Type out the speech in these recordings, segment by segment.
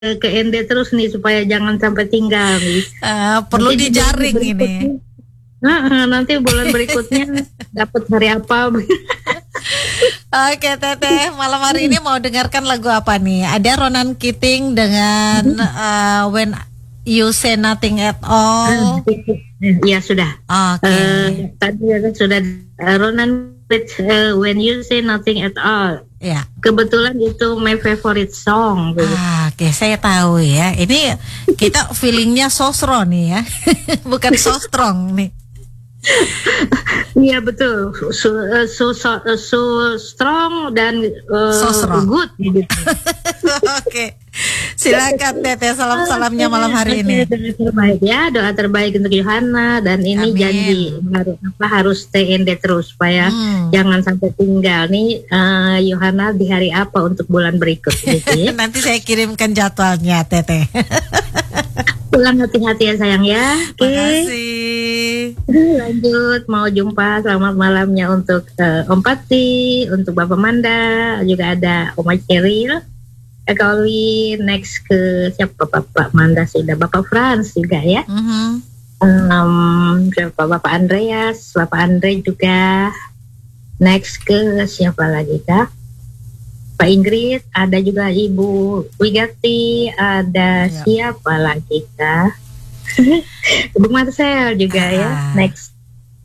ke ND terus nih supaya jangan sampai tinggal nih. Perlu dijaring ini. Nanti bulan berikutnya dapat hari apa? Oke Teteh, malam hari ini mau dengarkan lagu apa nih? Ada Ronan Keating dengan When You Say Nothing at All. Ya sudah. Oke. Tadi sudah Ronan with When You Say Nothing at All. Ya. Kebetulan itu my favorite song. Oke, saya tahu ya. Ini kita feelingnya sosro nih ya, bukan so strong nih. Iya betul, so strong dan good gitu. Oke, silakan Teteh, salamnya malam hari ini. Doa terbaik ya, doa terbaik untuk Yohana dan ini Amin. Janji harus stay in terus supaya jangan sampai tinggal nih Yohana di hari apa untuk bulan berikut gitu ya. Nanti saya kirimkan jadwalnya Teteh. Pulang hati-hati ya sayang ya. Oke. Makasih. Lanjut mau jumpa selamat malamnya untuk Om Pati, untuk Bapak Manda, juga ada Oma Ceril, Kak next ke siapa Bapak Manda sudah, Bapak Frans juga ya. Bapak Andreas, Bapak Andre juga. Next ke siapa lagi Kak? Pak Ingrid, ada juga Ibu Wigati, ada siapa lagi Kak? Ibu Marcel juga ya. Next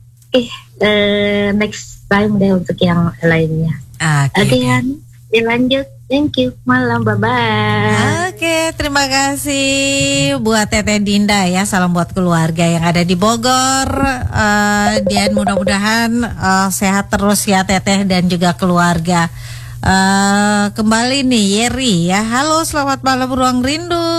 time deh untuk yang lainnya. Oke, dilanjut. Thank you. Malam, bye-bye. Oke, terima kasih buat Teteh Dinda ya. Salam buat keluarga yang ada di Bogor. Dan mudah-mudahan sehat terus ya Teteh dan juga keluarga. Kembali nih Yeri ya. Halo, selamat malam Ruang Rindu.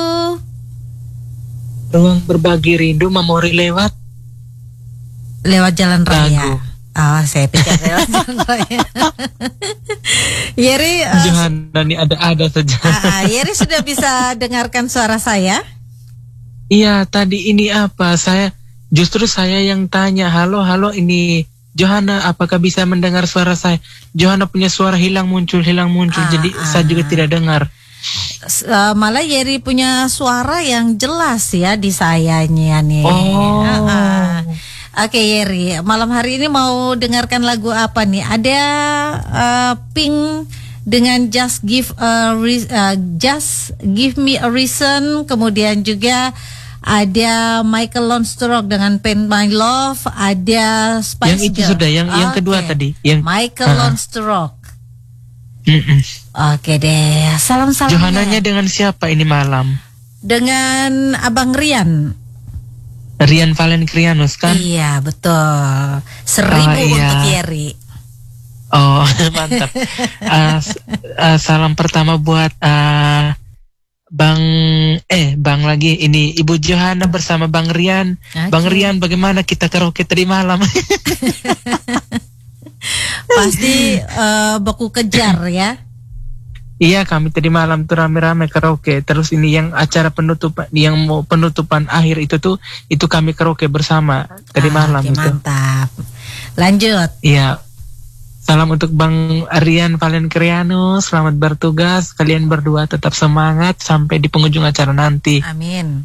Ruang berbagi rindu memori lewat jalan raya. Oh, saya pikir lewat jalan raya. Yeri, Johanna nih ada saja. Yeri sudah bisa dengarkan suara saya? Iya, tadi ini apa? Saya yang tanya, halo ini Johanna, apakah bisa mendengar suara saya? Johanna punya suara hilang muncul, jadi saya juga tidak dengar. Malah Yeri punya suara yang jelas ya di sayanya nih. Oke Yeri, malam hari ini mau dengarkan lagu apa nih? Ada Pink dengan Just Give Me a Reason, kemudian juga ada Michael Lonstrock dengan Paint My Love, ada Spice Yang itu Girl. sudah, yang kedua tadi, yang Michael Lonstrock. Oke deh, salam-salam. Johannanya dengan siapa ini malam? Dengan Abang Rian Valenkrianus kan? Iya betul. 1000 untuk Yeri. Oh mantap. Salam pertama buat Bang lagi ini Ibu Johanna bersama Bang Rian. Okay. Bang Rian, bagaimana kita karaoke tadi malam? Pasti baku kejar ya. Iya, kami tadi malam tuh rame-rame karaoke. Terus ini yang acara penutupan akhir itu kami karaoke bersama tadi malam itu. Mantap. Lanjut. Iya. Salam untuk Bang Rian Valenkrianus, selamat bertugas. Kalian berdua tetap semangat sampai di penghujung acara nanti. Amin.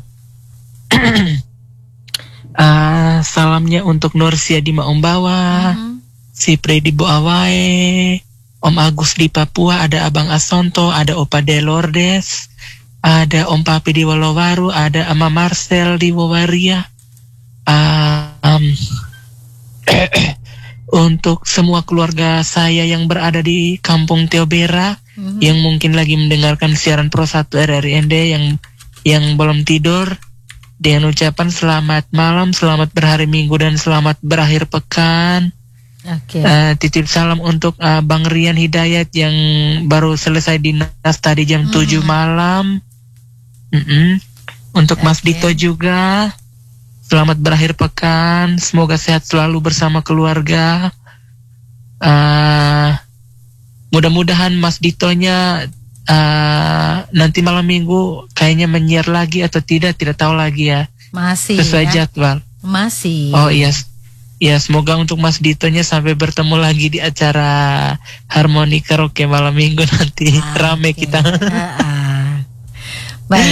Salamnya untuk Norsia di Maumbawa, si Predi Boawae, Om Agus di Papua, ada Abang Asonto, ada Opa Delordes, ada Om Papi di Walowaru, ada Ama Marcel di Wawaria. Untuk semua keluarga saya yang berada di Kampung Teobera, yang mungkin lagi mendengarkan siaran Pro 1 RRIND yang belum tidur, dengan ucapan selamat malam, selamat berhari Minggu, dan selamat berakhir pekan. Titip salam untuk Bang Rian Hidayat yang baru selesai dinas tadi jam 7 malam. Untuk Mas Dito juga, selamat berakhir pekan, semoga sehat selalu bersama keluarga. Mudah-mudahan Mas Ditonya nanti malam Minggu kayaknya menyiar lagi atau tidak tahu lagi ya. Masih sesuai ya? jadwal. Masih. Oh iya. Ya, semoga untuk Mas Ditonya sampai bertemu lagi di acara Harmoni Karaoke malam Minggu nanti. Rame kita.